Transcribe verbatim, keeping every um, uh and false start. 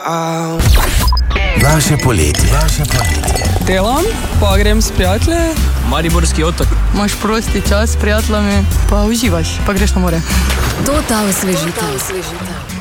Naše poletje. Naše poletje. Delam, pa grem s prijatelji. Mariborski otok. Imaš prosti čas s prijateljami, pa uživaš, pa greš na more. To ta osvežitev.